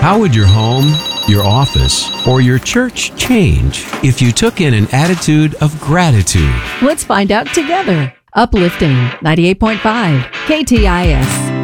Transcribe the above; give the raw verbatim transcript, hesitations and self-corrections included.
How would your home, your office, or your church change if you took in an attitude of gratitude? Let's find out together. Uplifting ninety-eight point five K T I S.